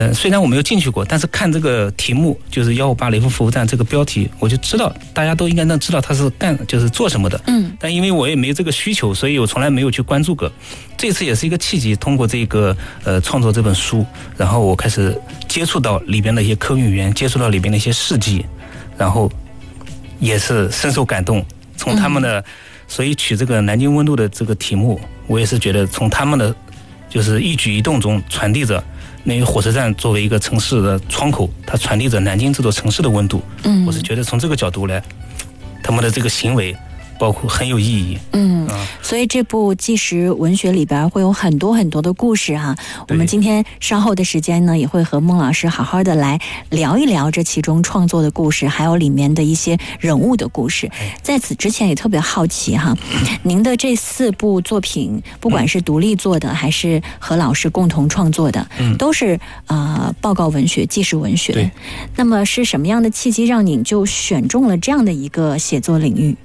虽然我没有进去过，但是看这个题目，就是158雷锋服务站这个标题，我就知道大家都应该能知道他是就是做什么的。但因为我也没这个需求，所以我从来没有去关注过。这次也是一个契机，通过这个创作这本书，然后我开始接触到里边的一些科运员，接触到里边的一些事迹，然后也是深受感动。从他们的，所以取这个南京温度的这个题目，我也是觉得从他们的就是一举一动中传递着。那个火车站作为一个城市的窗口，它传递着南京这座城市的温度。我是觉得从这个角度来，他们的这个行为包括很有意义。 所以这部纪实文学里边会有很多很多的故事哈。我们今天稍后的时间呢，也会和孟老师好好的来聊一聊这其中创作的故事，还有里面的一些人物的故事。在此之前也特别好奇哈，您的这4部作品，不管是独立做的还是和老师共同创作的，都是报告文学、纪实文学。那么是什么样的契机让您就选中了这样的一个写作领域？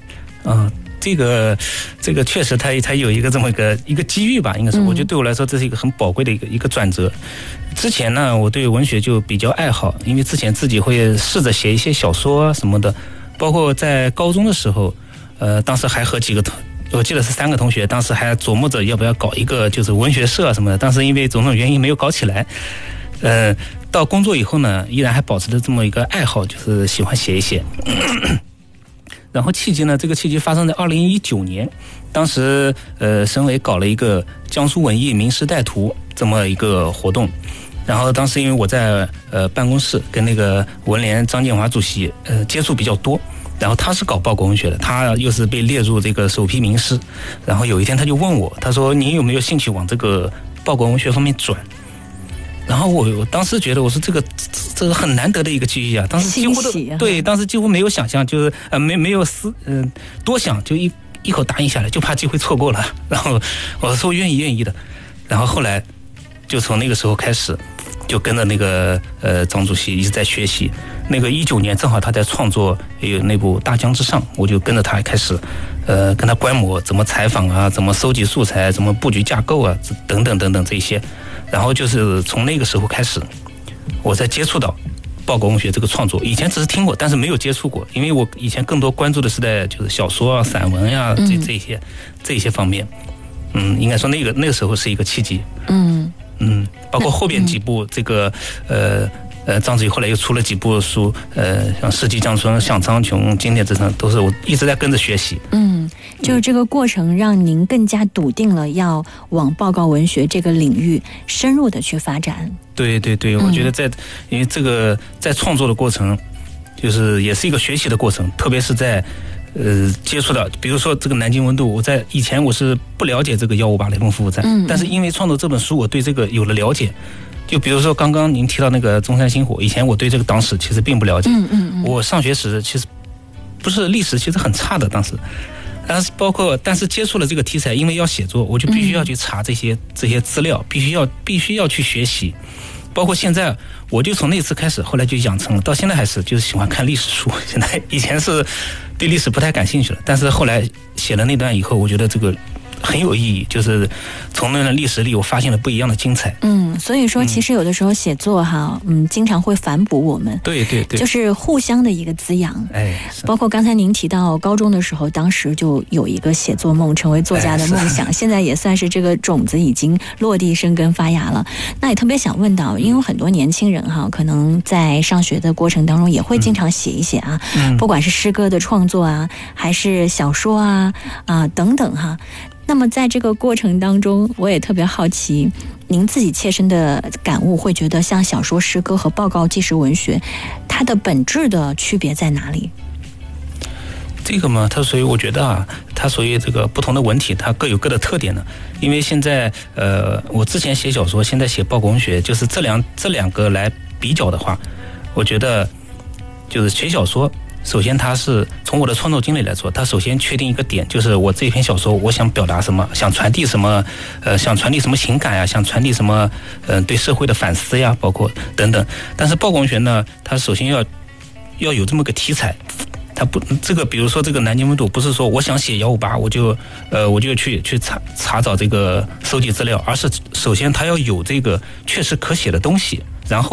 这个确实它有一个这么一个机遇吧，应该是我觉得对我来说这是一个很宝贵的一个转折。之前呢，我对文学就比较爱好，因为之前自己会试着写一些小说什么的，包括在高中的时候，当时还和几个我记得是3个同学，当时还琢磨着要不要搞一个就是文学社什么的，当时因为种种原因没有搞起来。到工作以后呢，依然还保持着这么一个爱好，就是喜欢写一写。然后契机呢，这个契机发生在2019年，当时省委搞了一个江苏文艺名师带图这么一个活动，然后当时因为我在办公室跟那个文联张建华主席接触比较多，然后他是搞报国文学的，他又是被列入这个首批名师，然后有一天他就问我，他说你有没有兴趣往这个报国文学方面转？然后我当时觉得我说这个很难得的一个机遇啊，当时几乎当时几乎没有想象，就是没有多想，就一口答应下来，就怕机会错过了。然后我说愿意的，然后后来就从那个时候开始，就跟着那个张主席一直在学习。那个19年正好他在创作有那部《大江之上》，我就跟着他开始跟他观摩怎么采访啊，怎么收集素材，怎么布局架构啊，等等这些。然后就是从那个时候开始，我才接触到报国文学这个创作。以前只是听过，但是没有接触过，因为我以前更多关注的是在就是小说啊、散文呀、这些方面。应该说那个时候是一个契机。包括后边几部这个张主席后来又出了几部书，像《世纪江春》、《向苍穹》、《经典之城》，都是我一直在跟着学习。 就是这个过程让您更加笃定了要往报告文学这个领域深入的去发展。对， 我觉得因为这个在创作的过程，就是也是一个学习的过程，特别是在接触到，比如说这个南京温度，我在以前我是不了解这个158雷锋服务站，但是因为创作这本书，我对这个有了了解。就比如说刚刚您提到那个中山星火，以前我对这个党史其实并不了解。我上学时其实不是历史，其实很差的当时。但是接触了这个题材，因为要写作，我就必须要去查这些资料，必须要去学习。包括现在，我就从那次开始，后来就养成了，到现在还是就是喜欢看历史书。现在以前是对历史不太感兴趣了，但是后来写了那段以后，我觉得这个很有意义，就是从那段历史里我发现了不一样的精彩。 所以说其实有的时候写作哈，经常会反哺我们。 对， 就是互相的一个滋养。包括刚才您提到高中的时候，当时就有一个写作梦，成为作家的梦想，现在也算是这个种子已经落地生根发芽了。那也特别想问到，因为很多年轻人哈，可能在上学的过程当中也会经常写一写啊，不管是诗歌的创作啊，还是小说啊等等哈。那么在这个过程当中，我也特别好奇，您自己切身的感悟，会觉得像小说、诗歌和报告纪实文学，它的本质的区别在哪里？ 这个嘛，它属于我觉得它属于这个不同的文体，它各有各的特点的。因为现在我之前写小说，现在写报告文学，就是这两个来比较的话，我觉得就是写小说。首先，它是从我的创作经历来说，它首先确定一个点，就是我这篇小说我想表达什么，想传递什么，想传递什么情感呀，想传递什么，对社会的反思呀，包括等等。但是报告文学呢，它首先要有这么个题材，它不这个，比如说这个南京温度，不是说我想写158，我就去查找这个收集资料，而是首先它要有这个确实可写的东西。